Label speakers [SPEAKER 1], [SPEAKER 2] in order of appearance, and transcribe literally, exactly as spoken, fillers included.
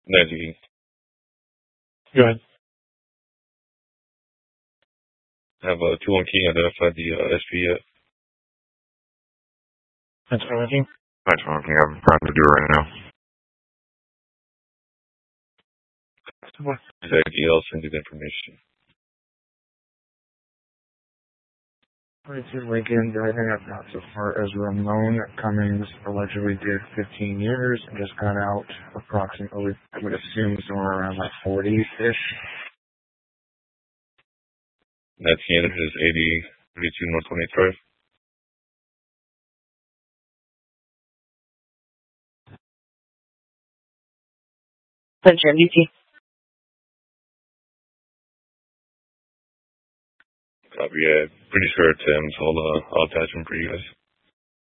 [SPEAKER 1] Ninety.
[SPEAKER 2] Go ahead.
[SPEAKER 1] Have uh, two one King identified the uh, S P yet?
[SPEAKER 2] That's what I'm thinking.
[SPEAKER 3] That's one thing I'm trying to do right now.
[SPEAKER 1] Is there anything else in the information?
[SPEAKER 2] Richard Lincoln, the only thing I've got so far is Ramon Cummings allegedly did fifteen years and just got out approximately, I would assume, somewhere around like forty-ish.
[SPEAKER 1] That candidate is eighty thirty-two North twentieth Drive.
[SPEAKER 4] That's M D T.
[SPEAKER 1] Copy, yeah. Pretty sure it's him, so I'll, uh, I'll attach him for you guys.